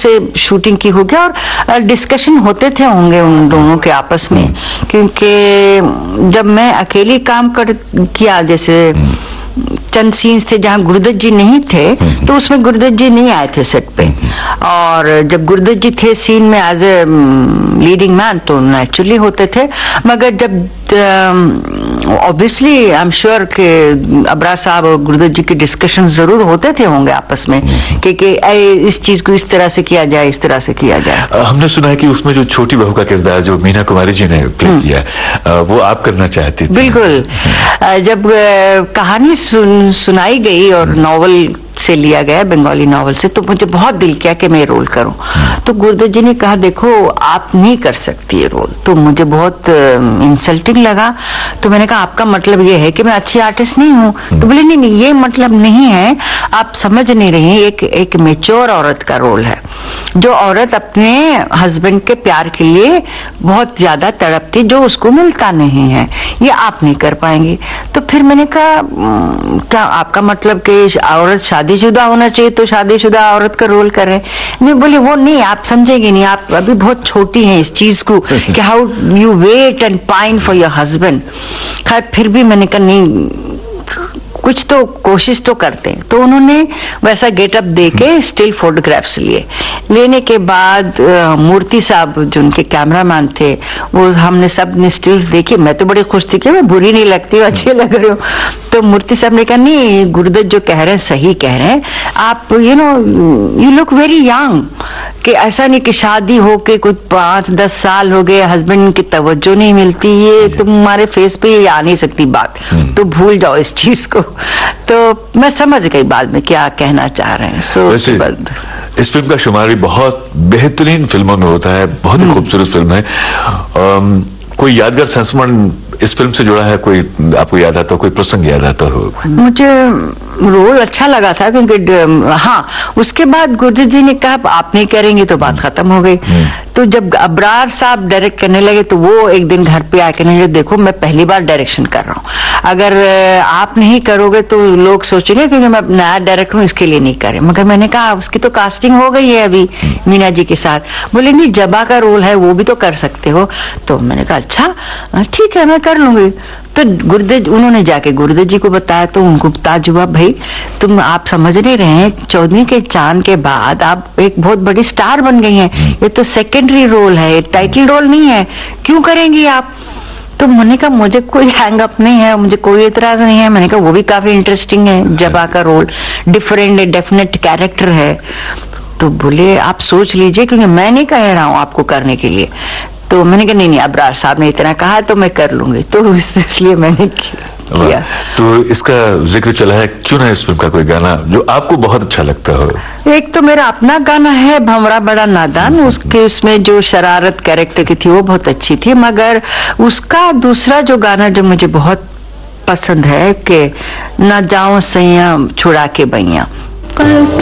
से शूटिंग की होगी और डिस्कशन होते थे होंगे उन दोनों के आपस में, क्योंकि जब मैं अकेली काम किया, जैसे चंद सीन्स थे जहां गुरुदत्त जी नहीं थे, तो उसमें गुरुदत्त जी नहीं आए थे सेट पे, और जब गुरुदत्त जी थे सीन में एज ए लीडिंग मैन तो नेचुरली होते थे। मगर जब ऑब्वियसली आई एम श्योर कि अबरार साहब और गुरुदत्त जी के डिस्कशन जरूर होते थे होंगे आपस में कि इस चीज को इस तरह से किया जाए, इस तरह से किया जाए। हमने सुना है कि उसमें जो छोटी बहू का किरदार जो मीना कुमारी जी ने प्ले किया वो आप करना चाहती थी। बिल्कुल। जब कहानी सुनाई गई और नॉवल से लिया गया, बंगाली नॉवल से, तो मुझे बहुत दिल किया कि मैं रोल करूं। तो गुरुदत्त जी ने कहा देखो आप नहीं कर सकती ये रोल, तो मुझे बहुत इंसल्टिंग लगा। तो मैंने कहा आपका मतलब ये है कि मैं अच्छी आर्टिस्ट नहीं हूं? तो बोले नहीं नहीं, ये मतलब नहीं है, आप समझ नहीं रही, एक मैच्योर औरत का रोल है, जो औरत अपने हस्बैंड के प्यार के लिए बहुत ज्यादा तड़पती, जो उसको मिलता नहीं है, ये आप नहीं कर पाएंगी। तो फिर मैंने कहा क्या आपका मतलब कि औरत शादीशुदा होना चाहिए तो शादीशुदा औरत का रोल कर रहे हैं? नहीं, बोले वो नहीं, आप समझेंगे नहीं, आप अभी बहुत छोटी हैं इस चीज को कि how you wait and pine for your husband. खैर फिर भी मैंने कहा नहीं, कुछ तो कोशिश तो करते हैं। तो उन्होंने वैसा गेटअप देके स्टिल फोटोग्राफ्स लिए। लेने के बाद मूर्ति साहब जो उनके कैमरामैन थे, वो हमने सब ने स्टिल देखी। मैं तो बड़ी खुश थी कि मैं बुरी नहीं लगती, अच्छी लग रही हूँ। तो मूर्ति साहब ने कहा नहीं, गुरुदत्त जो कह रहे हैं सही कह रहे हैं, आप यू लुक वेरी यंग, कि ऐसा नहीं कि शादी हो के कुछ 5-10 साल हो गए, हस्बैंड की तवज्जो नहीं मिलती, ये तुम्हारे फेस पे ये आ नहीं सकती बात, तो भूल जाओ इस चीज को। तो मैं समझ गई बाद में क्या कहना चाह रहे हैं। इस फिल्म का शुमार भी बहुत बेहतरीन फिल्मों में होता है, बहुत ही खूबसूरत फिल्म है। कोई यादगार संस्मरण इस फिल्म से जुड़ा है, कोई आपको याद आता हो, कोई प्रसंग याद आता हो? मुझे रोल अच्छा लगा था, क्योंकि हाँ, उसके बाद गुरुदत्त जी ने कहा आप नहीं करेंगे तो बात खत्म हो गई। तो जब अबरार साहब डायरेक्ट करने लगे तो वो एक दिन घर पे आके कहने लगे देखो मैं पहली बार डायरेक्शन कर रहा हूँ, अगर आप नहीं करोगे तो लोग सोचेंगे क्योंकि मैं नया डायरेक्टर हूँ, इसके लिए नहीं करे। मगर मैंने कहा उसकी तो कास्टिंग हो गई है अभी मीना जी के साथ। बोले नहीं, जबा का रोल है वो भी तो कर सकते हो। तो मैंने कहा अच्छा ठीक है मैं कर लूंगी। तो गुरुदत्त, उन्होंने जाके गुरुदत्त जी को बताया तो उनको ताजुब, भाई तुम आप समझ नहीं रहे हैं, 14 के चांद के बाद आप एक बहुत बड़ी स्टार बन गई हैं, ये तो सेकेंडरी रोल है, टाइटल रोल नहीं है, क्यों करेंगी आप? तो मैंने कहा मुझे कोई हैंग अप नहीं है, मुझे कोई एतराज नहीं है। मैंने कहा वो भी काफी इंटरेस्टिंग है, जबा का रोल डिफरेंट है, डेफिनेट कैरेक्टर है। तो बोले आप सोच लीजिए, क्योंकि मैं नहीं कह रहा हूं आपको करने के लिए। तो मैंने कहा नहीं अबरार साहब ने इतना कहा तो मैं कर लूंगी, तो इसलिए मैंने किया। तो इसका जिक्र चला है, क्यों ना इस फिल्म का कोई गाना जो आपको बहुत अच्छा लगता हो? एक तो मेरा अपना गाना है भंवरा बड़ा नादान, उसके उसमें जो शरारत कैरेक्टर की थी वो बहुत अच्छी थी। मगर उसका दूसरा जो गाना जो मुझे बहुत पसंद है कि ना जाऊं सैया छुड़ा के बैया।